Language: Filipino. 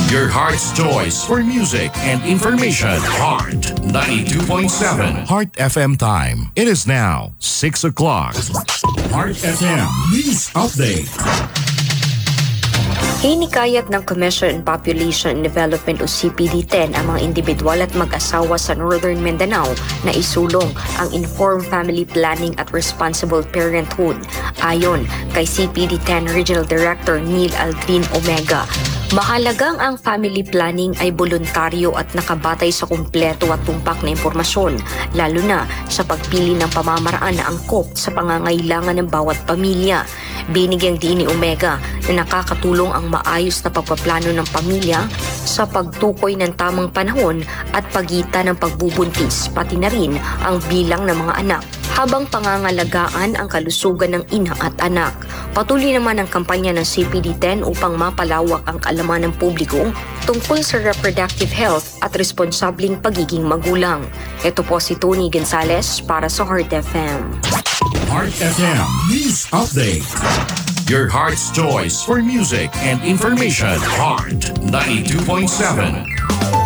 Your heart's choice for music and information. Heart 92.7. Heart FM time. It is now 6 o'clock. Heart FM News Update. Hinikayat ng Commission on Population and Development o CPD-10 ang mga individual at mag-asawa sa Northern Mindanao na isulong ang Informed Family Planning at Responsible Parenthood. Ayon kay CPD-10 Regional Director Neil Aldrin Omega, mahalagang ang family planning ay voluntaryo at nakabatay sa kumpleto at tumpak na impormasyon, lalo na sa pagpili ng pamamaraan na angkop sa pangangailangan ng bawat pamilya. Binigyang diin ni Omega na nakakatulong ang maayos na pagpaplano ng pamilya sa pagtukoy ng tamang panahon at pagitan ng pagbubuntis, pati na rin ang bilang ng mga anak, habang pangangalagaan ang kalusugan ng ina at anak. Patuloy naman ang kampanya ng CPD-10 upang mapalawak ang kaalaman ng publiko tungkol sa reproductive health at responsabling pagiging magulang. Ito po si Tony Gonzalez para sa Heart FM. Heart FM News Update. Your heart's choice for music and information. Heart 92.7.